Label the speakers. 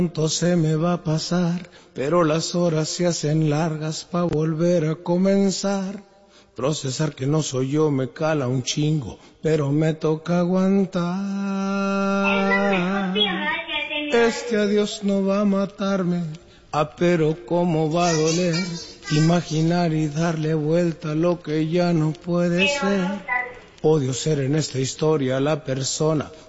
Speaker 1: Pronto se me va a pasar, pero las horas se hacen largas pa' volver a comenzar. Procesar que no soy yo me cala un chingo, pero me toca aguantar. Este adiós no va a matarme, pero cómo va a doler. Imaginar y darle vuelta a lo que ya no puede ser. Odio ser en esta historia la persona